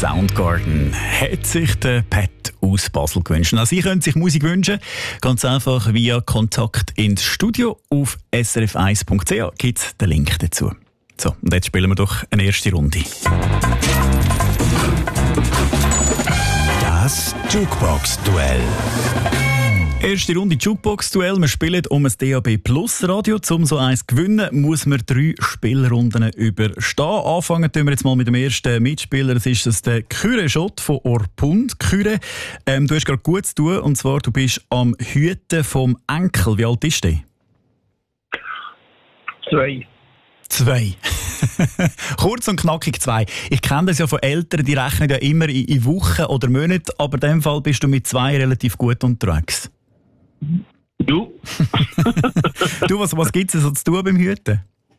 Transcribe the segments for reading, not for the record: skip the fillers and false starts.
Soundgarden hat sich der Pat aus Basel gewünscht. Also Sie können sich Musik wünschen, ganz einfach via Kontakt ins Studio. Auf srf1.ch gibt es den Link dazu. So, und jetzt spielen wir doch eine erste Runde. Das Jukebox-Duell. Erste Runde Jukebox-Duell. Wir spielen um ein DAB Plus Radio. Um so eins zu gewinnen, muss man 3 Spielrunden überstehen. Anfangen tun wir jetzt mal mit dem ersten Mitspieler. Das ist der Kyre Schott von Orpund. Kyre, du hast gerade gut zu tun. Und zwar, du bist am Hüten vom Enkel. Wie alt ist der? 2. 2. Kurz und knackig 2. Ich kenne das ja von Eltern, die rechnen ja immer in Wochen oder Monaten. Aber in dem Fall bist du mit 2 relativ gut unterwegs. Du? Du, was gibt es so zu tun beim Hüten?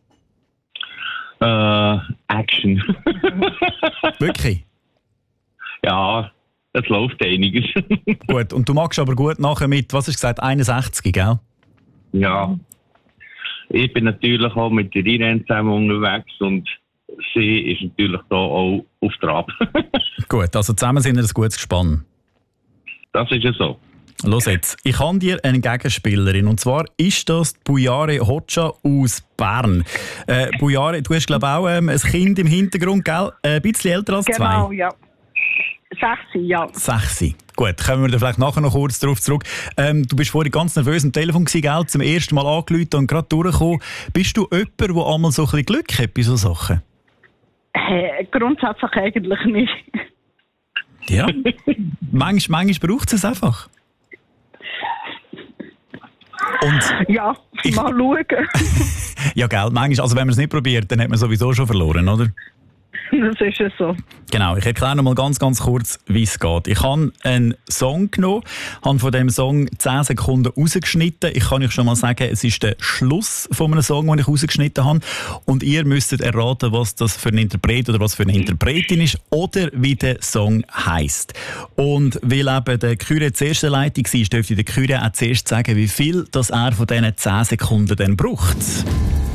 Action. Wirklich? Ja, es läuft einiges. Gut, und du magst aber gut nachher mit, was hast du gesagt, 61, gell? Ja. Ich bin natürlich auch mit der Irene zusammen unterwegs und sie ist natürlich da auch auf Trab. Gut, also zusammen sind wir ein gutes Gespann. Das ist ja so. Los jetzt, ich habe dir eine Gegenspielerin und zwar ist das Bujare Hoxha aus Bern. Bujare, du hast glaube ich auch ein Kind im Hintergrund, gell? Ein bisschen älter als 2. Genau, ja. 6, ja. 6. Gut, kommen wir da vielleicht nachher noch kurz darauf zurück. Du bist vorhin ganz nervös am Telefon gewesen, gell? Zum ersten Mal angerufen und gerade durchgekommen. Bist du jemand, der einmal so ein bisschen Glück hat bei solchen Sachen? Grundsätzlich eigentlich nicht. Ja. manchmal braucht es einfach. Und ja, mal schauen. ja, gell, manchmal, also wenn man es nicht probiert, dann hat man sowieso schon verloren, oder? Das ist ja so. Genau, ich erkläre noch mal ganz kurz, wie es geht. Ich habe einen Song genommen, habe von diesem Song 10 Sekunden rausgeschnitten. Ich kann euch schon mal sagen, es ist der Schluss von einem Song, den ich rausgeschnitten habe. Und ihr müsstet erraten, was das für ein Interpret oder was für eine Interpretin ist oder wie der Song heisst. Und weil eben der Kyre zuerst in der Leitung war, dürfte der Kyre auch zuerst sagen, wie viel das er von diesen 10 Sekunden dann braucht. 6.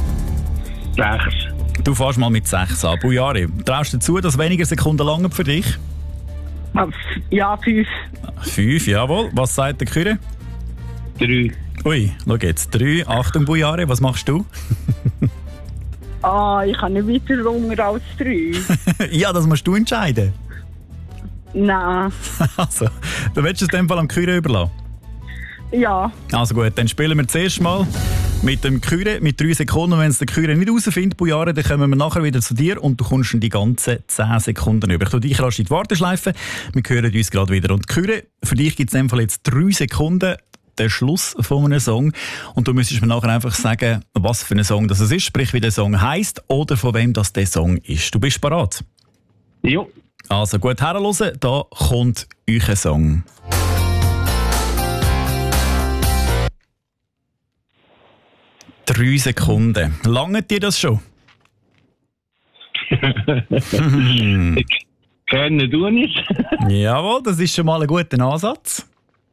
Du fährst mal mit 6 an. Bujari, traust du zu, dass weniger Sekunden lange für dich? Ja, 5. 5, jawohl. Was sagt der Kyre? 3. Ui, schau jetzt. 3. Achtung, Bujari, was machst du? Ich kann nicht weiter runter als 3. Ja, das musst du entscheiden. Nein. Also, dann willst du es in dem Fall am Kyre überlassen? Ja. Also gut, dann spielen wir zuerst mal mit dem Kyre mit 3 Sekunden. Wenn es der Kyre nicht herausfindet, Bujare, dann kommen wir nachher wieder zu dir und du kommst in die ganzen 10 Sekunden über. Ich tue dich rasch in die Warteschleife. Wir hören uns gerade wieder. Und Kyre, für dich gibt es in dem Fall jetzt 3 Sekunden, der Schluss von einem Song. Und du müsstest mir nachher einfach sagen, was für ein Song das ist, sprich wie der Song heisst oder von wem das der Song ist. Du bist bereit? Jo. Also gut, herhören, da kommt euer Song. Drei Sekunden. Langt dir das schon? Kenne du nicht? Jawohl, das ist schon mal ein guter Ansatz.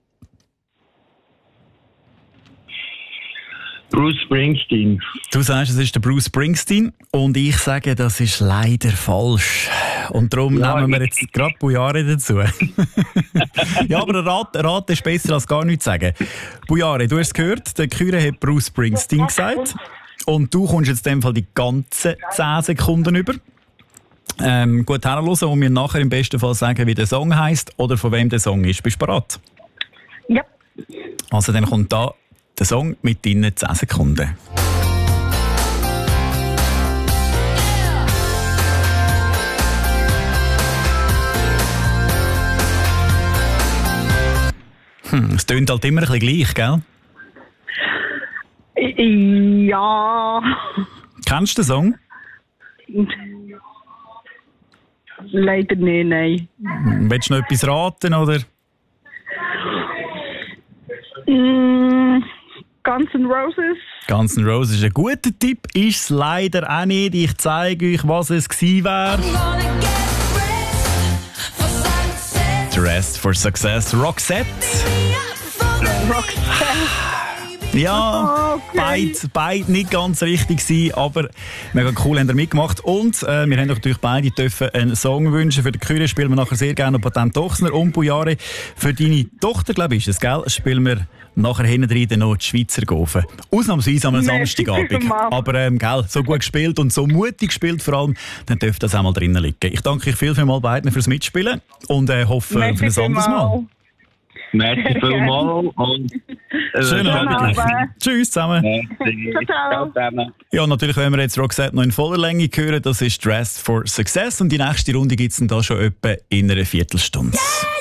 Bruce Springsteen. Du sagst, es ist der Bruce Springsteen und ich sage, das ist leider falsch. Und darum nehmen wir jetzt gerade Bujare dazu. Ja, aber ein Rat ist besser als gar nichts sagen. Bujare, du hast es gehört, der Kyre hat Bruce Springsteen gesagt. Und du kommst jetzt in dem Fall die ganzen 10 Sekunden über. Gut herhören und mir nachher im besten Fall sagen, wie der Song heisst oder von wem der Song ist. Bist du bereit? Ja. Also dann kommt da der Song mit deinen 10 Sekunden. Es tönt halt immer ein bisschen gleich, gell? Ja. Kennst du den Song? Leider nicht, nein. Willst du noch etwas raten, oder? Guns N' Roses. Guns N' Roses ist ein guter Tipp, ist es leider auch nicht. Ich zeige euch, was es gewesen wäre. Dressed for Success, Roxette. Ja, Okay. beide nicht ganz richtig gewesen, aber mega cool haben ihr mitgemacht. Und wir haben euch natürlich beide dürfen einen Song wünschen. Für die Küre spielen wir nachher sehr gerne Patent Ochsner und Bujare. Für deine Tochter, glaube ich, ist es, gell? Spielen wir nachher hinten rein noch die Schweizer Gofen. Ausnahmsweise am Merci Samstagabend. vielmals. Aber gell, so gut gespielt und so mutig gespielt vor allem, dann dürfte das auch mal drinnen liegen. Ich danke euch vielmals beiden fürs Mitspielen und hoffe Merci für ein anderes Mal. vielmals. Merci vielmals und Schönen Abend. Abend. Tschüss zusammen. Merci. Ciao, ciao. Ciao zusammen. Ja, natürlich wenn wir jetzt Roxette noch in voller Länge hören. Das ist Dressed for Success und die nächste Runde gibt es dann da schon etwa in einer Viertelstunde.